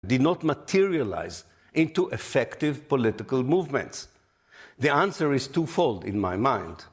did not materialize into effective political movements? The answer is twofold in my mind.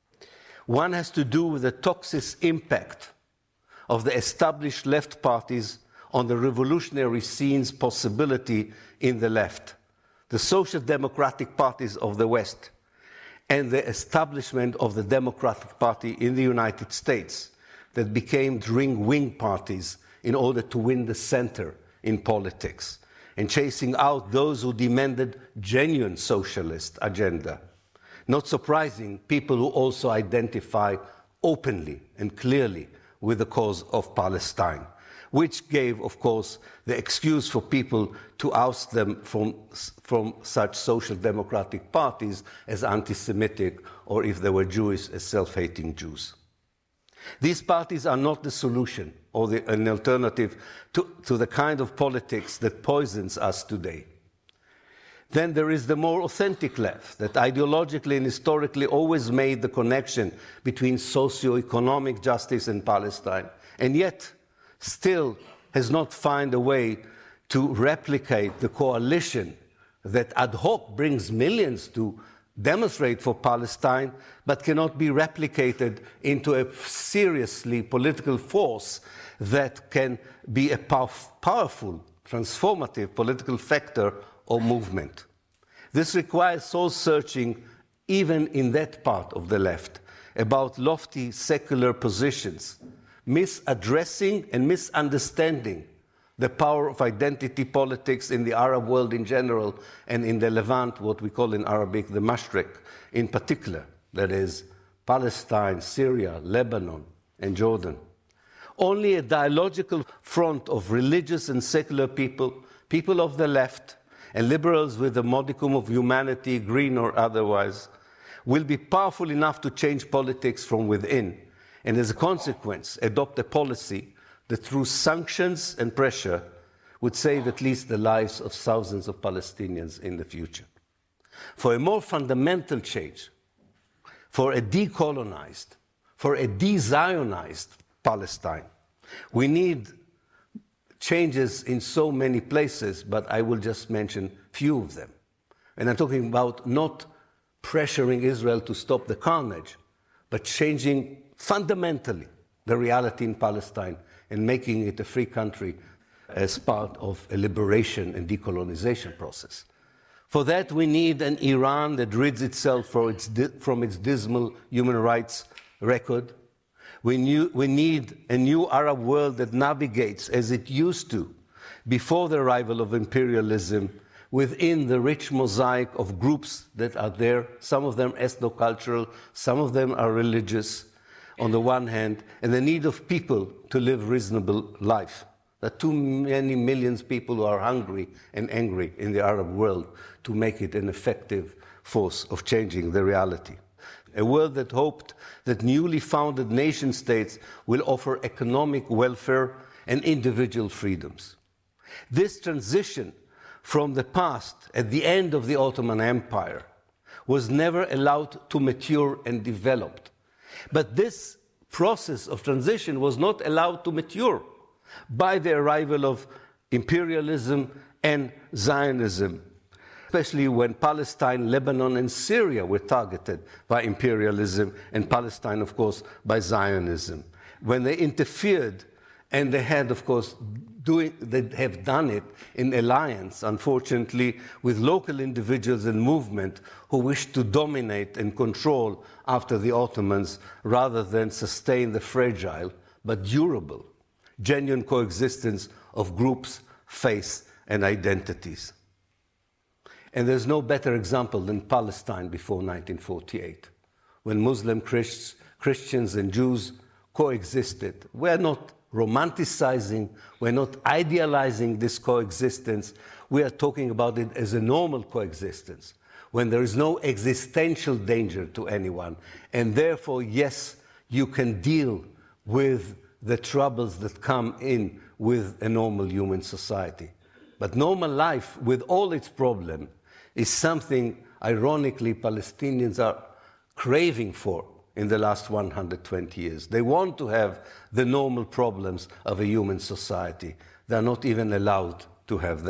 One has to do with the toxic impact of the established left parties on the revolutionary scene's possibility in the left, the social democratic parties of the West, and the establishment of the Democratic Party in the United States that became wing parties in order to win the center in politics and chasing out those who demanded genuine socialist agenda. Not surprising, people who also identify openly and clearly with the cause of Palestine, which gave, of course, the excuse for people to oust them from such social democratic parties as anti-Semitic, or if they were Jewish, as self-hating Jews. These parties are not the solution or an alternative to the kind of politics that poisons us today. Then there is the more authentic left that ideologically and historically always made the connection between socio-economic justice and Palestine, and yet still has not found a way to replicate the coalition that ad hoc brings millions to demonstrate for Palestine, but cannot be replicated into a seriously political force that can be a powerful, transformative political factor or movement. This requires soul-searching even in that part of the left about lofty secular positions, misaddressing and misunderstanding the power of identity politics in the Arab world in general and in the Levant, what we call in Arabic the Mashriq in particular, that is Palestine, Syria, Lebanon, and Jordan. Only a dialogical front of religious and secular people, people of the left, and liberals with a modicum of humanity, green or otherwise, will be powerful enough to change politics from within, and as a consequence, adopt a policy that through sanctions and pressure would save at least the lives of thousands of Palestinians in the future. For a more fundamental change, for a decolonized, for a de-Zionized Palestine, we need changes in so many places, but I will just mention few of them. And I'm talking about not pressuring Israel to stop the carnage, but changing fundamentally the reality in Palestine and making it a free country as part of a liberation and decolonization process. For that, we need an Iran that rids itself from its dismal human rights record. We need a new Arab world that navigates as it used to before the arrival of imperialism within the rich mosaic of groups that are there, some of them ethno-cultural, some of them are religious on the one hand, and the need of people to live reasonable life. There are too many millions of people who are hungry and angry in the Arab world to make it an effective force of changing the reality. A world that hoped that newly founded nation-states will offer economic welfare and individual freedoms. This transition from the past, at the end of the Ottoman Empire, was never allowed to mature and develop. But this process of transition was not allowed to mature by the arrival of imperialism and Zionism, especially when Palestine, Lebanon, and Syria were targeted by imperialism, and Palestine, of course, by Zionism. When they interfered, and they had, of course, they have done it in alliance, unfortunately, with local individuals and movement who wished to dominate and control after the Ottomans, rather than sustain the fragile but durable, genuine coexistence of groups, faiths, and identities. And there's no better example than Palestine before 1948, when Muslim Christians and Jews coexisted. We're not romanticizing, we're not idealizing this coexistence. We are talking about it as a normal coexistence, when there is no existential danger to anyone. And therefore, yes, you can deal with the troubles that come in with a normal human society. But normal life, with all its problems, is something, ironically, Palestinians are craving for in the last 120 years. They want to have the normal problems of a human society. They're not even allowed to have